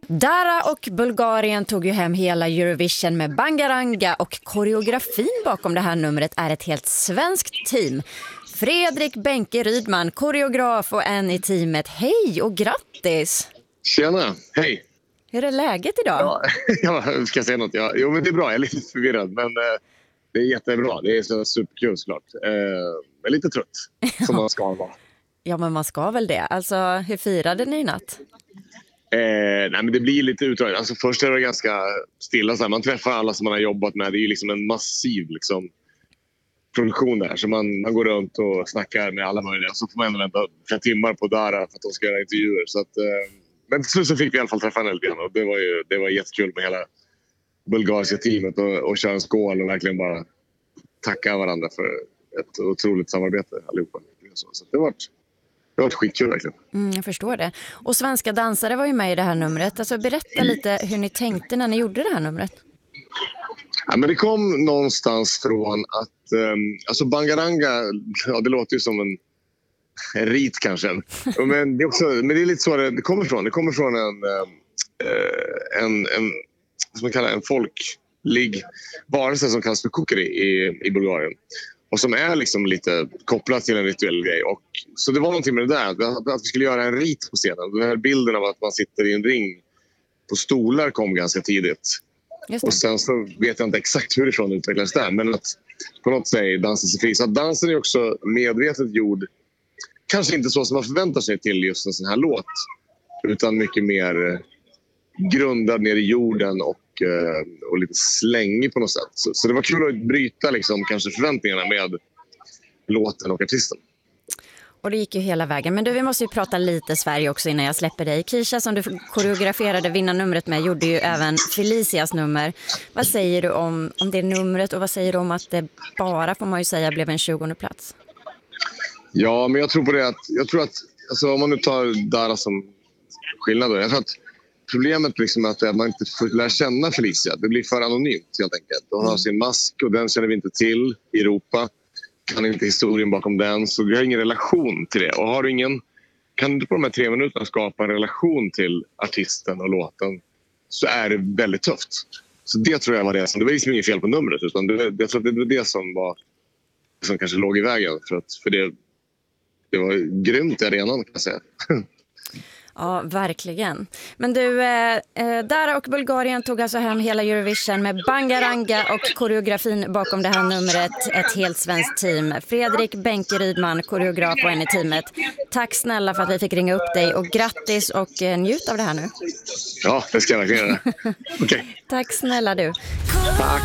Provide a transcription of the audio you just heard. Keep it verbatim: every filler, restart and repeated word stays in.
Dara och Bulgarien tog ju hem hela Eurovision med Bangaranga, och koreografin bakom det här numret är ett helt svenskt team. Fredrik Benke Rydman, koreograf och en i teamet. Hej och grattis! Tjena, hej! Hur är läget idag? Ja, jag ska säga något. Ja, jo, men det är bra, jag är lite förvirrad, men eh, det är jättebra. Det är så superkul såklart. Eh, jag är lite trött, som man ska vara. Ja, men man ska väl det. Alltså, hur firade ni i natt? Eh, nej, men det blir lite utdraget. Alltså, först är det ganska stilla. Så här. Man träffar alla som man har jobbat med. Det är ju liksom en massiv liksom, produktion där. Så man, man går runt och snackar med alla möjliga. Så får man ändå vänta flera timmar på Dara för att de ska göra intervjuer. Så att, eh, men till slut så fick vi i alla fall träffa henne lite grann. Och det var ju det var jättekul med hela bulgariska teamet. Och, och köra en skål och verkligen bara tacka varandra för ett otroligt samarbete allihopa. Så, så det var Det var skitkul verkligen. Mm, jag förstår det. Och svenska dansare var ju med i det här numret. Alltså, berätta lite hur ni tänkte när ni gjorde det här numret. Ja, men det kom någonstans från att um, alltså Bangaranga, ja, det låter ju som en, en rit kanske. Men det är också, men det är lite så det, det kommer från. Det kommer från en uh, en en som man kallar en folklig varelse som kallas för kukri i i Bulgarien. Och som är liksom lite kopplat till en rituell grej. Och, så det var någonting med det där. Att, att vi skulle göra en rit på scenen. Den här bilden av att man sitter i en ring på stolar kom ganska tidigt. Och sen så vet jag inte exakt hur det utvecklades där. Men att på något sätt dansen sig fri. Så att dansen är också medvetet gjord. Kanske inte så som man förväntar sig till just en sån här låt. Utan mycket mer grundad ner i jorden och och lite slängig på något sätt. Så, så det var kul att bryta liksom, kanske förväntningarna med låten och artisten. Och det gick ju hela vägen. Men du, vi måste ju prata lite Sverige också innan jag släpper dig. Kisha, som du koreograferade vinnarnumret med, gjorde ju även Felicias nummer. Vad säger du om, om det numret, och vad säger du om att det bara, får man ju säga, blev en tjugonde plats? Ja, men jag tror på det att, jag tror att alltså, om man nu tar Dara som skillnad då, jag tror att problemet liksom är att man inte får lära känna Felicia. Det blir för anonymt helt enkelt. Hon har sin mask och den känner vi inte till i Europa. Kan inte historien bakom den. Så vi har ingen relation till det. Och har du ingen, kan du inte på de här tre minuterna skapa en relation till artisten och låten, så är det väldigt tufft. Så det tror jag var det som, det var liksom inget fel på numret, utan det, jag tror att det var det som var som kanske låg i vägen. För, att, för det, det var grymt i arenan, kan jag säga. Ja, verkligen. Men du, eh, Dara och Bulgarien tog alltså hem hela Eurovision med Bangaranga, och koreografin bakom det här numret, ett helt svenskt team. Fredrik Benke Rydman, koreograf och en i teamet. Tack snälla för att vi fick ringa upp dig, och grattis, och eh, njut av det här nu. Ja, det ska jag verkligen göra. Okay. Tack snälla du. Tack.